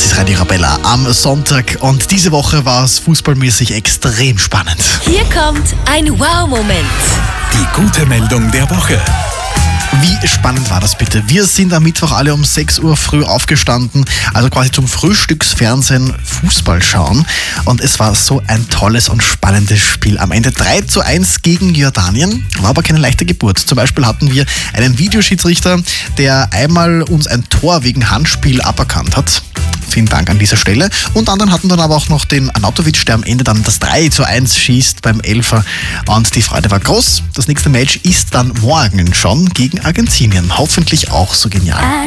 ist Radio Arabella am Sonntag und diese Woche war es fußballmäßig extrem spannend. Hier kommt ein Wow-Moment. Die gute Meldung der Woche. Wie spannend war das bitte? Wir sind am Mittwoch alle um 6 Uhr früh aufgestanden, also quasi zum Frühstücksfernsehen Fußball schauen. Und es war so ein tolles und spannendes Spiel. Am Ende 3:1 gegen Jordanien, war aber keine leichte Geburt. Zum Beispiel hatten wir einen Videoschiedsrichter, der einmal uns ein Tor wegen Handspiel aberkannt hat. Vielen Dank an dieser Stelle. Und anderen hatten dann aber auch noch den Arnautovic, der am Ende dann das 3:1 schießt beim Elfer. Und die Freude war groß. Das nächste Match ist dann morgen schon gegen Argentinien. Hoffentlich auch so genial.